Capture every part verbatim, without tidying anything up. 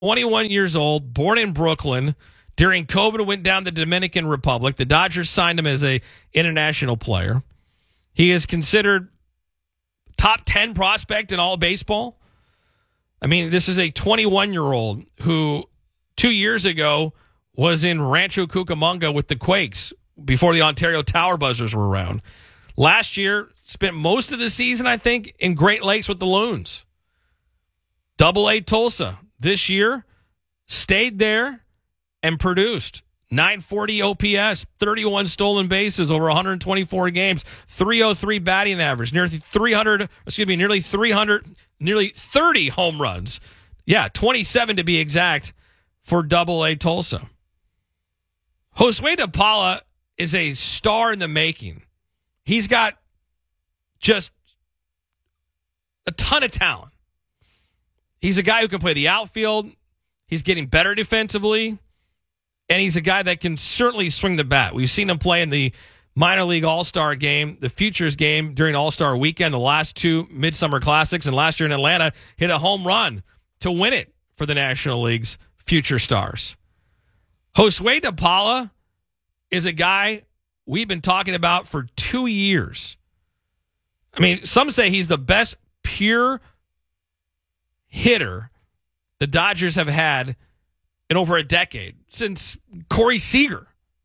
twenty-one years old, born in Brooklyn. During COVID, went down to the Dominican Republic. The Dodgers signed him as a international player. He is considered top ten prospect in all of baseball. I mean, this is a twenty-one-year-old who two years ago was in Rancho Cucamonga with the Quakes before the Ontario Tower Buzzers were around. Last year, spent most of the season, I think, in Great Lakes with the Loons. Double A Tulsa. This year, stayed there and produced. nine forty O P S, thirty-one stolen bases over one hundred twenty-four games, three oh three batting average, nearly three hundred, excuse me, nearly three hundred, nearly thirty home runs. Yeah, twenty-seven to be exact for Double A Tulsa. Josue De Paula is a star in the making. He's got just a ton of talent. He's a guy who can play the outfield. He's getting better defensively. And he's a guy that can certainly swing the bat. We've seen him play in the minor league all-star game, the futures game during all-star weekend, the last two midsummer classics, and last year in Atlanta, hit a home run to win it for the National League's future stars. Josue De Paula is a guy we've been talking about for two years. I mean, some say he's the best pure hitter the Dodgers have had in over a decade, since Corey Seager.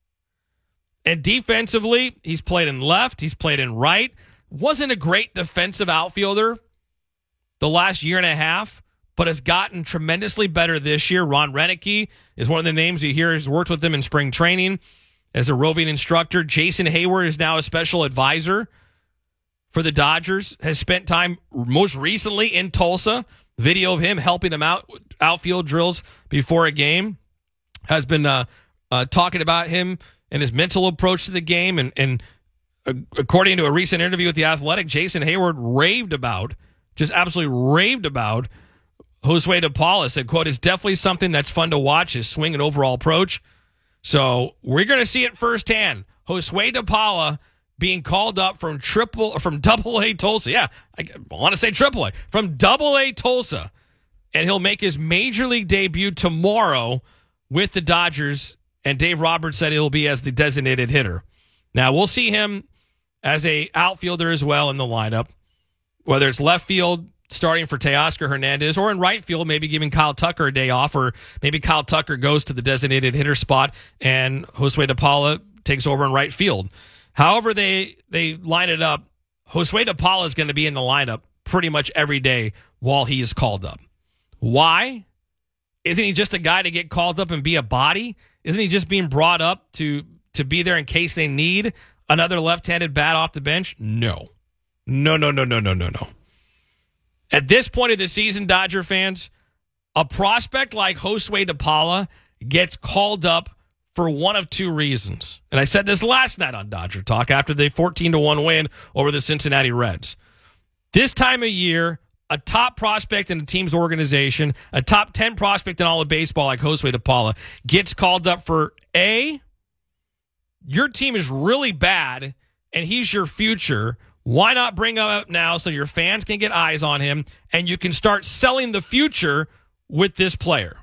And defensively, he's played in left, he's played in right. Wasn't a great defensive outfielder the last year and a half, but has gotten tremendously better this year. Ron Renicky is one of the names you hear has worked with him in spring training as a roving instructor. Jason Hayward is now a special advisor for the Dodgers, has spent time most recently in Tulsa. Video of him helping him out, outfield drills before a game, has been uh, uh, talking about him and his mental approach to the game. And, and uh, according to a recent interview with The Athletic, Jason Hayward raved about, just absolutely raved about Josue De Paula. Said, quote, "It's definitely something that's fun to watch, his swing and overall approach." So we're going to see it firsthand. Josue De Paula being called up from triple or from Double A Tulsa. Yeah, I want to say Triple A from Double A Tulsa, and he'll make his major league debut tomorrow with the Dodgers. And Dave Roberts said he'll be as the designated hitter. Now we'll see him as a outfielder as well in the lineup, whether it's left field starting for Teoscar Hernandez, or in right field maybe giving Kyle Tucker a day off, or maybe Kyle Tucker goes to the designated hitter spot and Josue De Paula takes over in right field. However they they line it up, Josue De Paula is going to be in the lineup pretty much every day while he is called up. Why? Isn't he just a guy to get called up and be a body? Isn't he just being brought up to, to be there in case they need another left-handed bat off the bench? No. No, no, no, no, no, no, no. At this point of the season, Dodger fans, a prospect like Josue De Paula gets called up for one of two reasons. And I said this last night on Dodger Talk after the fourteen to one win over the Cincinnati Reds. This time of year, a top prospect in a team's organization, a top ten prospect in all of baseball like Josue De Paula, gets called up for A, your team is really bad and he's your future. Why not bring him up now so your fans can get eyes on him and you can start selling the future with this player?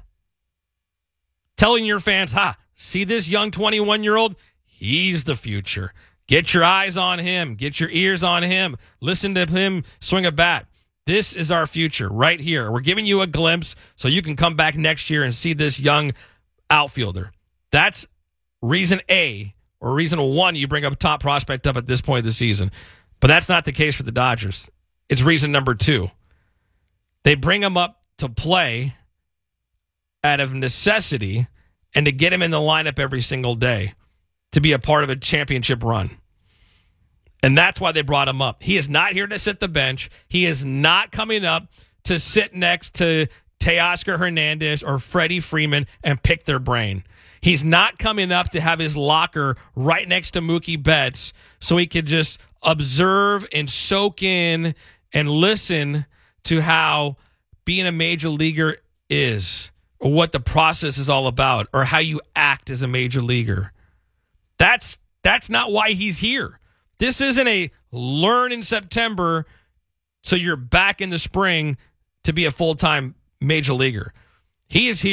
Telling your fans, ha, see this young twenty-one-year-old? He's the future. Get your eyes on him. Get your ears on him. Listen to him swing a bat. This is our future right here. We're giving you a glimpse so you can come back next year and see this young outfielder. That's reason A, or reason one you bring up a top prospect up at this point of the season. But that's not the case for the Dodgers. It's reason number two. They bring him up to play out of necessity and to get him in the lineup every single day to be a part of a championship run. And that's why they brought him up. He is not here to sit the bench. He is not coming up to sit next to Teoscar Hernandez or Freddie Freeman and pick their brain. He's not coming up to have his locker right next to Mookie Betts so he could just observe and soak in and listen to how being a major leaguer is, or what the process is all about, or how you act as a major leaguer. That's that's not why he's here. This isn't a learn in September so you're back in the spring to be a full-time major leaguer. He is here.